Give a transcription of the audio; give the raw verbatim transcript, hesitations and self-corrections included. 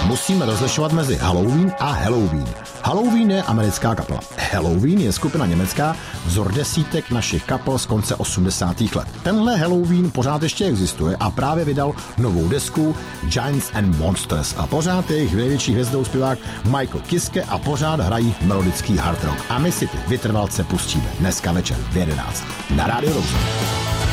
musíme rozlišovat mezi Halloween a Helloween. Halloween je americká kapela. Helloween je skupina německá, vzor desítek našich kapel z konce osmdesátých let. Tenhle Halloween pořád ještě existuje a právě vydal novou desku Giants and Monsters a pořád je jejich největší hvězdou zpěvák Michael Kiske a pořád hrají melodický hard rock. A my si ty vytrvalce pustíme dneska večer v jedenáct na Rádiu Rozhlas.